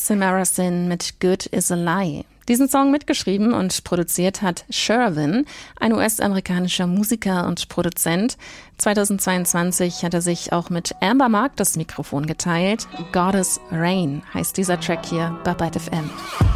Samara Sin mit Good is a Lie. Diesen Song mitgeschrieben und produziert hat Shervin, ein US-amerikanischer Musiker und Produzent. 2022 hat er sich auch mit Amber Mark das Mikrofon geteilt. Goddess Rain heißt dieser Track hier bei Byte FM.